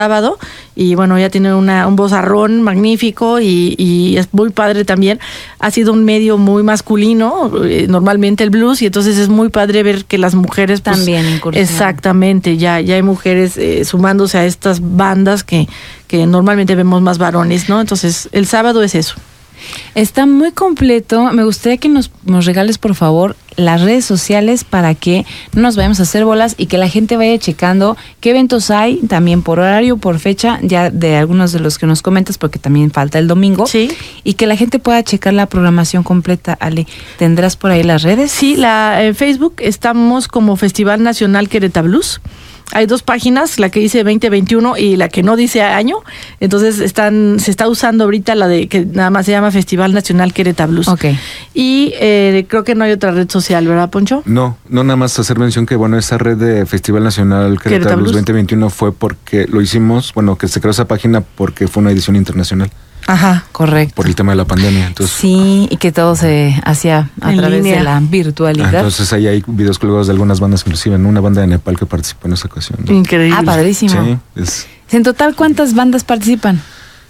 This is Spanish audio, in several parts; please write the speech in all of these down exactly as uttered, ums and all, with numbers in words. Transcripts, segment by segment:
sábado, y bueno, ella tiene una, un vozarrón magnífico y, y es muy padre también. Ha sido un medio muy masculino, eh, normalmente el blues, y entonces es muy padre ver que las mujeres pues, también incursionan. Exactamente, ya, ya hay mujeres eh, sumándose a estas bandas que, que normalmente vemos más varones, ¿no? Entonces, el sábado es eso. Está muy completo. Me gustaría que nos, nos regales, por favor, las redes sociales para que no nos vayamos a hacer bolas y que la gente vaya checando qué eventos hay, también por horario, por fecha, ya de algunos de los que nos comentas, porque también falta el domingo. Sí. Y que la gente pueda checar la programación completa. Ale, ¿tendrás por ahí las redes? Sí, la, en Facebook estamos como Festival Nacional Querétaro Blues. Hay dos páginas, la que dice veinte veintiuno y la que no dice año. Entonces están se está usando ahorita la de que nada más se llama Festival Nacional Querétaro Blues. Ok. Y eh, creo que no hay otra red social, ¿verdad, Poncho? No, no nada más hacer mención que, bueno, esa red de Festival Nacional Querétaro Blues veinte veintiuno fue porque lo hicimos, bueno, que se creó esa página porque fue una edición internacional. Ajá, correcto. Por el tema de la pandemia. Entonces, sí, y que todo se hacía a en través línea. de la virtualidad. Ah, entonces ahí hay videos colgados de algunas bandas, inclusive en una banda de Nepal que participó en esa ocasión, ¿no? Increíble. Ah, padrísimo. Sí, es, En total, ¿cuántas bandas participan?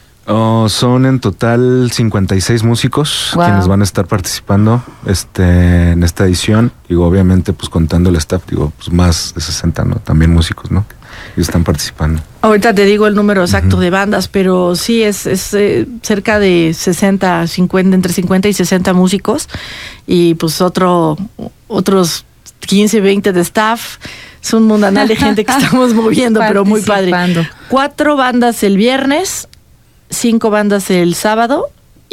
oh, son en total cincuenta y seis músicos Wow. quienes van a estar participando este, en esta edición. Digo, obviamente, pues contando el staff, digo, pues más de sesenta, ¿no? También músicos, ¿no? Y están participando. Ahorita te digo el número exacto uh-huh. de bandas, pero sí es, es eh, cerca de sesenta, cincuenta, entre cincuenta y sesenta músicos, y pues otro otros quince, veinte de staff. Es un mundanal de gente que estamos moviendo, pero muy padre. Cuatro bandas el viernes, cinco bandas el sábado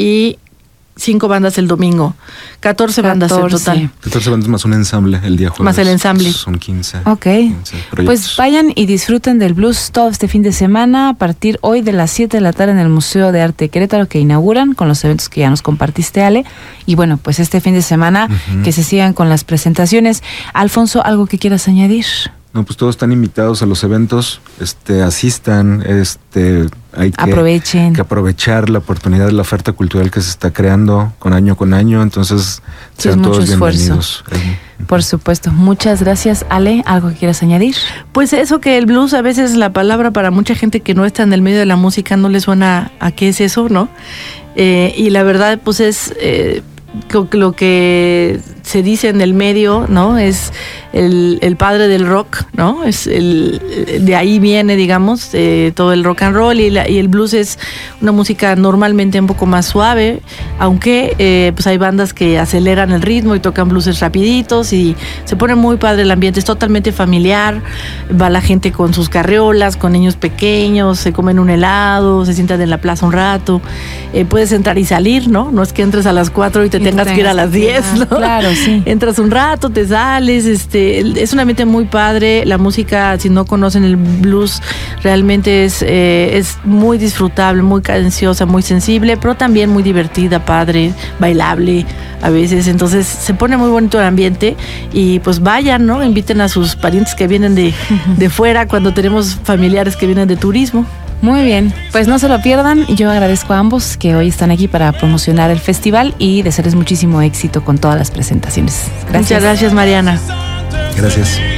y cinco bandas el domingo. catorce bandas en total. catorce bandas más un ensamble el día jueves. Más el ensamble. Son quince. Ok. quince pues vayan y disfruten del blues todo este fin de semana a partir hoy de las siete de la tarde en el Museo de Arte de Querétaro, que inauguran con los eventos que ya nos compartiste, Ale. Y bueno, pues este fin de semana uh-huh. que se sigan con las presentaciones. Alfonso, ¿algo que quieras añadir? No, pues todos están invitados a los eventos, este, asistan, este, hay que, aprovechen. que aprovechar la oportunidad de la oferta cultural que se está creando con año con año, entonces sí, sean todos bienvenidos. Por supuesto, muchas gracias. Ale, ¿algo que quieras añadir? Pues eso, que el blues, a veces la palabra para mucha gente que no está en el medio de la música no le suena a qué es eso, ¿no? Eh, y la verdad, pues es... Eh, lo que se dice en el medio, ¿no? Es el, el padre del rock, ¿no? Es el, de ahí viene, digamos, eh, todo el rock and roll, y, la, y el blues es una música normalmente un poco más suave, aunque eh, pues hay bandas que aceleran el ritmo y tocan blues rapiditos y se pone muy padre el ambiente, es totalmente familiar, va la gente con sus carriolas, con niños pequeños, se comen un helado, se sientan en la plaza un rato, eh, puedes entrar y salir, ¿no? No es que entres a las cuatro y te tengas, tengas que ir a las diez, ¿no? Claro, sí. Entras un rato, te sales, este, es un ambiente muy padre. La música, si no conocen el blues, realmente es, eh, es muy disfrutable, muy cadenciosa, muy sensible, pero también muy divertida, padre, bailable a veces. Entonces se pone muy bonito el ambiente y pues vayan, ¿no? Inviten a sus parientes que vienen de, de fuera cuando tenemos familiares que vienen de turismo. Muy bien, pues no se lo pierdan. Yo agradezco a ambos que hoy están aquí para promocionar el festival y desearles muchísimo éxito con todas las presentaciones. Gracias. Muchas gracias, Mariana. Gracias.